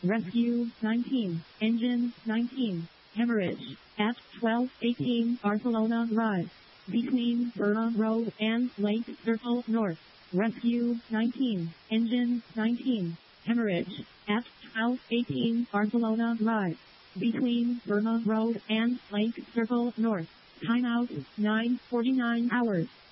Rescue 19, Engine 19, hemorrhage at 1218 Barcelona Drive, between Burma Road and Lake Circle North. Rescue 19, Engine 19, hemorrhage at 1218 Barcelona Drive, between Burma Road and Lake Circle North. Timeout 9:49 hours.